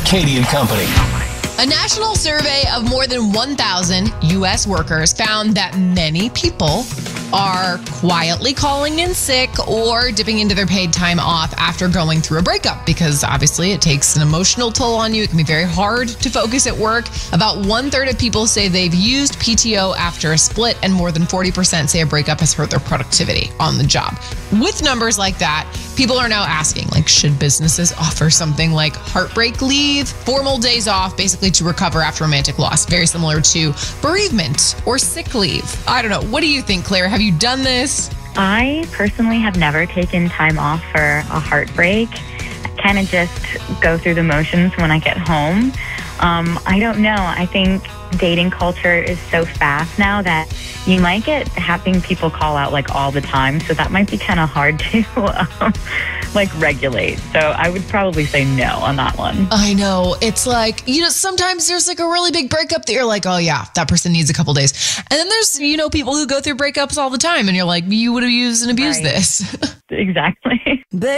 Katie and Company. A national survey of more than 1,000 U.S. workers found that many people are quietly calling in sick or dipping into their paid time off after going through a breakup, because obviously it takes an emotional toll on you. It can be very hard to focus at work. About 1/3 of people say they've used PTO after a split, and more than 40% say a breakup has hurt their productivity on the job. With numbers like that, people are now asking, should businesses offer something like heartbreak leave, formal days off, basically to recover after romantic loss, very similar to bereavement or sick leave? I don't know. What do you think, Claire? Have you done this? I personally have never taken time off for a heartbreak. I kind of just go through the motions when I get home. I don't know. I think dating culture is so fast now that you might get having people call out all the time. So that might be kind of hard to regulate. So I would probably say no on that one. I know. It's sometimes there's a really big breakup that you're like, oh yeah, that person needs a couple days. And then there's, people who go through breakups all the time and you're like, you would have used and abused this. Exactly.